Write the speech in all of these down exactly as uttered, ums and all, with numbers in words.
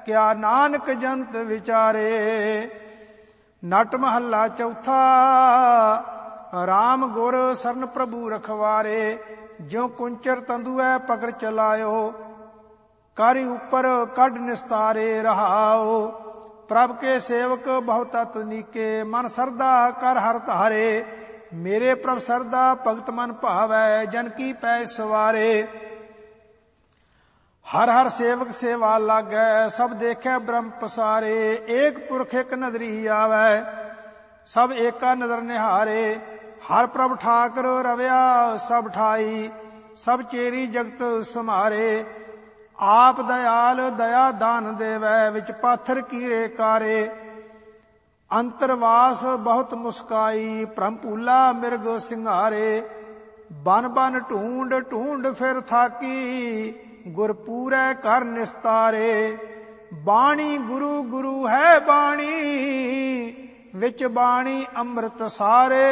क्या नानक जंत विचारे। नट महला चौथा। राम गुर सरन प्रभु रखवारे। ज्यों कुंचर तंदुए पकड़ चलायो, कारी ऊपर कढ़ निस्तारे रहाओ। प्रभ के सेवक बहुत तत नीके, मन सरदा कर हर धारे। मेरे प्रभ सरदा भगत मन भावै, जन की पै सवारे। हर हर सेवक सेवा लागै, सब देखे ब्रह्म पसारे। एक पुरख एक नदरी आवै, सब एका नदर निहारे। हर प्रभ ठाकर रव्या सब ठाई, सब चेरी जगत समारे। आप दयाल दया दान देवै, विच पाथर कीरे कारे। अंतरवास बहुत मुस्काई, भ्रम भूला मिर्ग सिंघारे। बन बन ढूंढ ढूंढ फिर थाकी, गुर पूरै कर निस्तारे। बाणी गुरु गुरु है बाणी, विच बाणी अमृत सारे।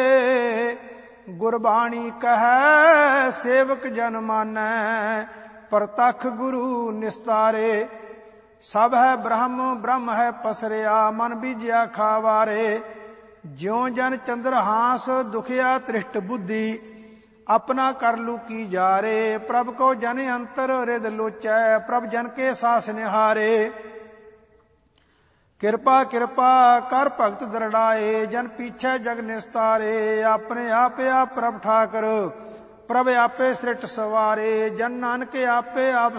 गुरबाणी कहै सेवक जन मानै, प्रतख गुरु निस्तारे। सब है ब्रह्म ब्रह्म है पसरिया, मन बीजिया खावारे। ज्यों जन चंद्र हास दुखिया त्रिष्ट बुद्धि, अपना कर लूकी जारे। प्रभ को जन अंतर हृद लोचै, प्रभ जन के सास निहारे। कृपा कृपा कर भगत दृढ़ाए, जन पीछे जग निस्तारे। अपने आपे आप प्रभ ठाकर, प्रभ आपे सृष्ट सवारे। जन नानक आपे आप